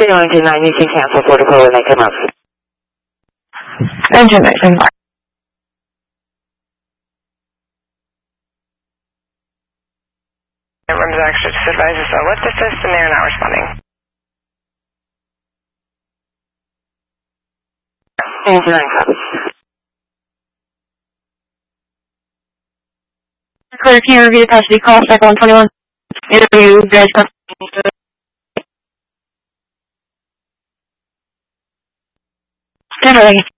Engine 9, you can cancel 44 when they come up. Engine 9, stand by. Rooms extra just advises so lift assist and they're not responding. Engine 9 copies. Recorder, can you review the custody call, cycle 121? Interview, guys, Generally.